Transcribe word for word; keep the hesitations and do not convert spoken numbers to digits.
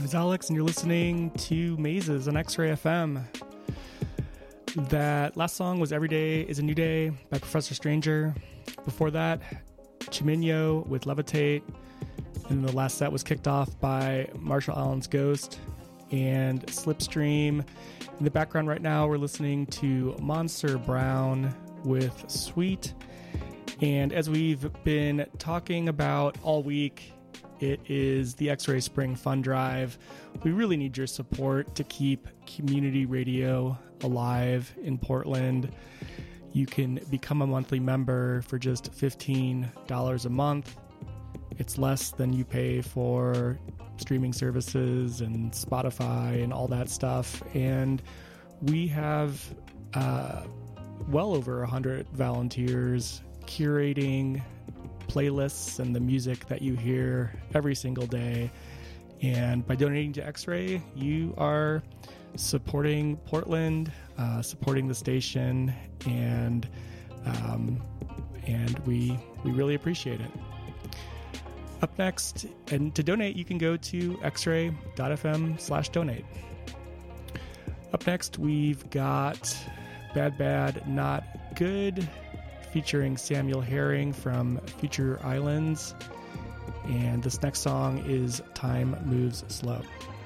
is Alex, and you're listening to Mazes on X-Ray F M. That last song was Every Day is a New Day by Professor Stranger. Before that, Chimino with Levitate. And the last set was kicked off by Marshall Allen's Ghost and Slipstream. In the background right now, we're listening to Monster Brown with Sweet. And as we've been talking about all week, it is the X-Ray Spring Fund Drive. We really need your support to keep community radio alive in Portland. You can become a monthly member for just fifteen dollars a month. It's less than you pay for streaming services and Spotify and all that stuff. And we have uh, well over one hundred volunteers curating playlists and the music that you hear every single day. And by donating to X-Ray, you are supporting Portland, uh, supporting the station, and um, and we we really appreciate it. Up next, and to donate, you can go to xray.fm slash donate. Up next, we've got Bad Bad Not Good, featuring Samuel Herring from Future Islands. And this next song is Time Moves Slow.